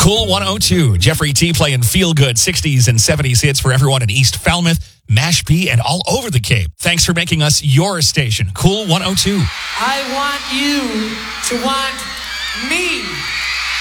Cool 102. Jeffrey T playing feel-good 60s and 70s hits for everyone in East Falmouth, Mashpee, and all over the Cape. Thanks for making us your station. Cool 102. I want you to want me.